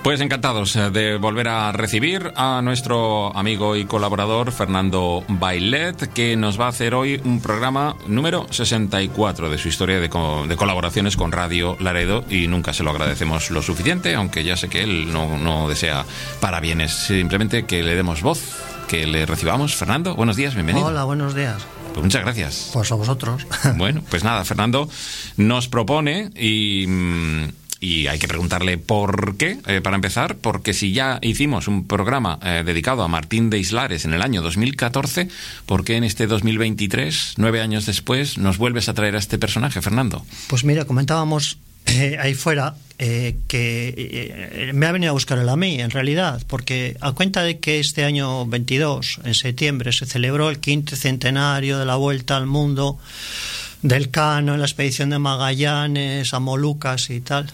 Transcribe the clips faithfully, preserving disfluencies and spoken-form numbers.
Pues encantados de volver a recibir a nuestro amigo y colaborador Fernando Bailet, que nos va a hacer hoy un programa número sesenta y cuatro de su historia de, co- de colaboraciones con Radio Laredo, y nunca se lo agradecemos lo suficiente, aunque ya sé que él no, no desea parabienes, simplemente que le demos voz, que le recibamos. Fernando, buenos días, bienvenido. Hola, buenos días. Pues muchas gracias. Pues a vosotros. Bueno, pues nada, Fernando nos propone y... Y hay que preguntarle por qué, eh, para empezar, porque si ya hicimos un programa eh, dedicado a Martín de Islares en el año dos mil catorce, ¿por qué en este dos mil veintitrés, nueve años después, nos vuelves a traer a este personaje, Fernando? Pues mira, comentábamos eh, ahí fuera eh, que eh, me ha venido a buscar él a mí, en realidad, porque a cuenta de que este año veintidós, en septiembre, se celebró el quinto centenario de la Vuelta al Mundo del Cano, en la expedición de Magallanes, a Molucas y tal.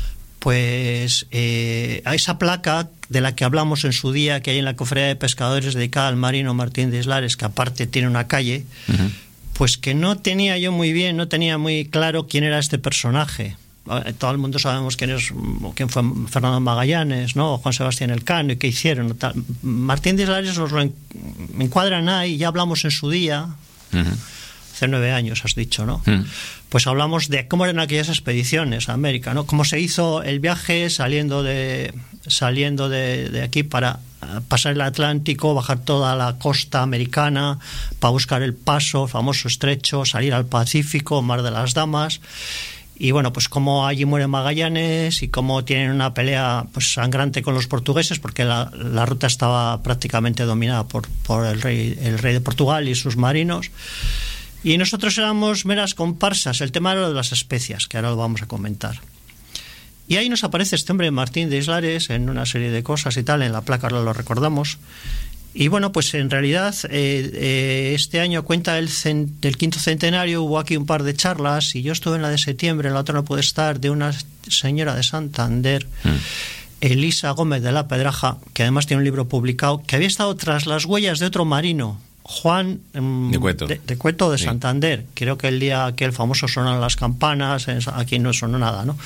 Pues eh, a esa placa de la que hablamos en su día, que hay en la Cofradía de Pescadores dedicada al marino Martín de Islares, que aparte tiene una calle, uh-huh. Pues que no tenía yo muy bien, no tenía muy claro quién era este personaje. Todo el mundo sabemos quién es, quién fue Fernando Magallanes, ¿no? Juan Sebastián Elcano y qué hicieron. Tal. Martín de Islares nos lo encuadran ahí, ya hablamos en su día. Uh-huh. Hace nueve años has dicho, ¿no? Mm. Pues hablamos de cómo eran aquellas expediciones a América, ¿no? Cómo se hizo el viaje saliendo de saliendo de, de aquí para pasar el Atlántico, bajar toda la costa americana para buscar el paso, el famoso estrecho, salir al Pacífico, Mar de las Damas. Y bueno, pues cómo allí muere Magallanes y cómo tienen una pelea pues sangrante con los portugueses, porque la, la ruta estaba prácticamente dominada por, por el rey, el rey de Portugal y sus marinos. Y nosotros éramos meras comparsas. El tema era de las especias, que ahora lo vamos a comentar. Y ahí nos aparece este hombre Martín de Islares en una serie de cosas y tal, en la placa ahora lo recordamos. Y bueno, pues en realidad eh, eh, este año cuenta el cen, del quinto centenario, hubo aquí un par de charlas, y yo estuve en la de septiembre, en la otra no pude estar, de una señora de Santander, mm. Elisa Gómez de la Pedraja, que además tiene un libro publicado, que había estado tras las huellas de otro marino, Juan um, de Cueto de, de, Cueto de sí. Santander. Creo que el día que el famoso sonaron las campanas, aquí no sonó nada, ¿no?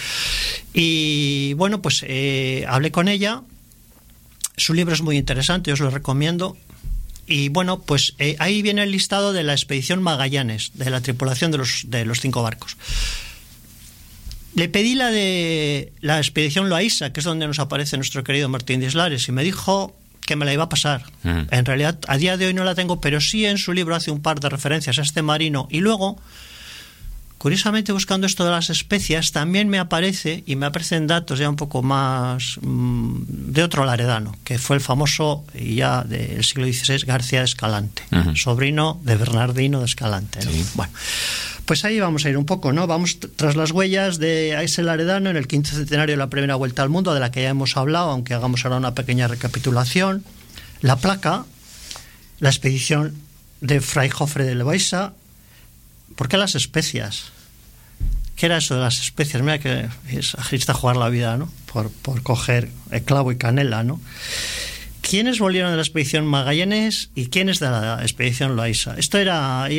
Y bueno, pues eh, hablé con ella. Su libro es muy interesante, yo os lo recomiendo. Y bueno, pues eh, ahí viene el listado de la expedición Magallanes, de la tripulación de los, de los cinco barcos. Le pedí la de la expedición Loaiza, que es donde nos aparece nuestro querido Martín de Islares, y me dijo que me la iba a pasar. Uh-huh. En realidad, a día de hoy no la tengo, pero sí en su libro hace un par de referencias a este marino. Y luego, curiosamente, buscando esto de las especias, también me aparece, y me aparecen datos ya un poco más mmm, de otro laredano, que fue el famoso, y ya del siglo dieciséis, García de Escalante, uh-huh. sobrino de Bernardino de Escalante, ¿no? Sí. Bueno, pues ahí vamos a ir un poco, ¿no? Vamos tras las huellas de ese laredano en el quinto centenario de la primera vuelta al mundo, de la que ya hemos hablado, aunque hagamos ahora una pequeña recapitulación. La placa, la expedición de Fray Jofre de Loaiza. ¿Por qué las especias? ¿Qué era eso de las especias? Mira que es agista jugar la vida, ¿no? Por, por coger el clavo y canela, ¿no? ¿Quiénes volvieron de la expedición Magallanes y quiénes de la expedición Loaiza? Esto era